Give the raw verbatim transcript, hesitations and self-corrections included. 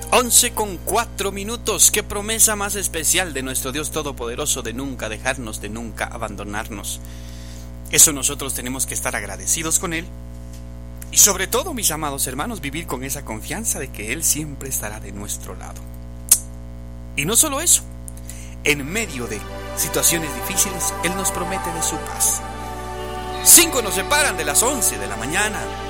Once con cuatro minutos. Qué promesa más especial de nuestro Dios Todopoderoso de nunca dejarnos, de nunca abandonarnos. Eso nosotros tenemos que estar agradecidos con Él. Y sobre todo, mis amados hermanos, vivir con esa confianza de que Él siempre estará de nuestro lado. Y no solo eso, en medio de situaciones difíciles, Él nos promete de su paz. Cinco nos separan de las once de la mañana.